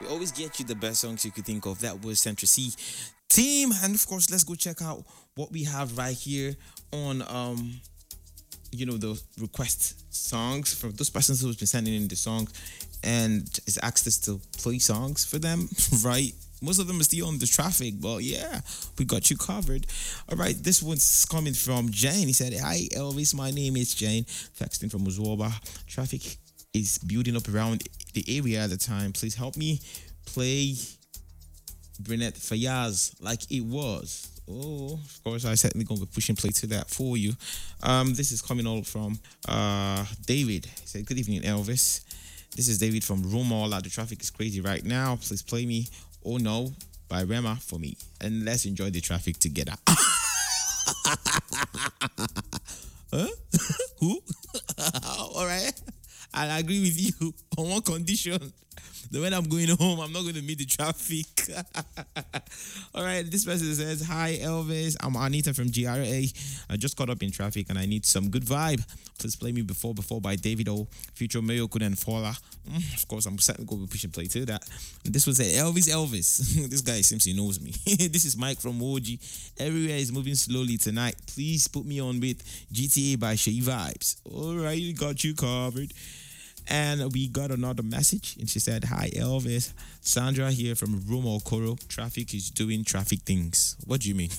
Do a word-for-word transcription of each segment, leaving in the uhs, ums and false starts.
We always get you the best songs you could think of. That was Central C team, and of course, let's go check out what we have right here on um, you know, the request songs from those persons who's been sending in the songs and is asked us to play songs for them, right? Most of them are still on the traffic, but yeah, we got you covered. All right, this one's coming from Jane. He said, "Hi Elvis, my name is Jane, texting from Uzwoba. Traffic is building up around the area at the time. Please help me play Brunette Fayaz like it was." Oh, of course, I certainly gonna be pushing play to that for you. Um, this is coming all from uh David. He said, "Good evening, Elvis. This is David from Rumola. The traffic is crazy right now. Please play me Oh No by Rema for me, and let's enjoy the traffic together." Huh? Who? All right. I agree with you on one condition. That when I'm going home, I'm not going to meet the traffic. All right, this person says, "Hi Elvis, I'm Anita from G R A. I just caught up in traffic and I need some good vibe. Please play me Before Before by David O, Future Mayo Couldn't Falla." Mm, of course, I'm certainly going to be pushing play to that. This one said, "Elvis, Elvis." This guy seems he knows me. This is Mike from Woji. Everywhere is moving slowly tonight. Please put me on with G T A by Shay Vibes. All right, got you covered. And we got another message, and she said, "Hi Elvis, Sandra here from Rumo Koro. Traffic is doing traffic things." What do you mean?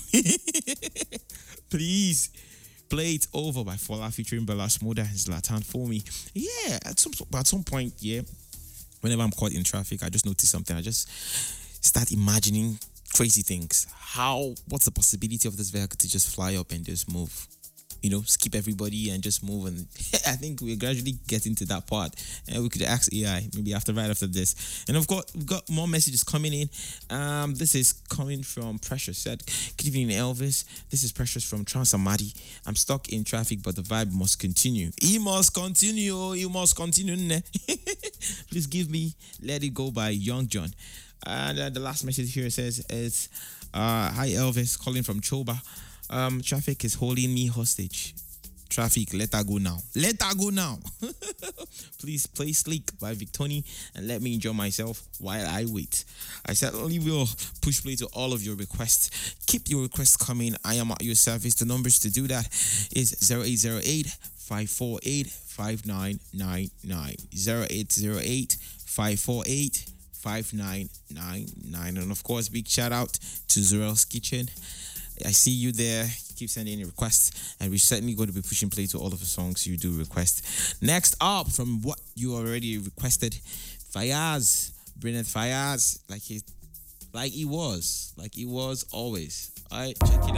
Please play It Over by Fola featuring Bella Smoda and Zlatan for me. Yeah, at some at some point, yeah. Whenever I'm caught in traffic, I just notice something. I just start imagining crazy things. How? What's the possibility of this vehicle to just fly up and just move? You know, skip everybody and just move. And I think we're gradually getting to that part. And we could ask A I maybe after right after this. And of course, we've got more messages coming in. Um, this is coming from Precious. Said, "Good evening, Elvis. This is Precious from Transamadi. I'm stuck in traffic, but the vibe must continue." He must continue. He must continue. Ne? Please give me Let It Go by Young John. And uh, the last message here says, "It's uh, hi Elvis, calling from Choba. Um, traffic is holding me hostage. Traffic, let her go now. Let her go now." Please play Sleek by Victoni and let me enjoy myself while I wait. I certainly will push play to all of your requests. Keep your requests coming. I am at your service. The numbers to do that is zero eight zero eight, five four eight, five nine nine nine. zero eight zero eight, five four eight, five nine nine nine. And of course, big shout out to Zorel's Kitchen. I see you there. Keep sending in requests, and we're certainly going to be pushing play to all of the songs you do request. Next up, from what you already requested, Fayaz, Brunette Fayaz, like he, like he was, like he was always. All right, check it out.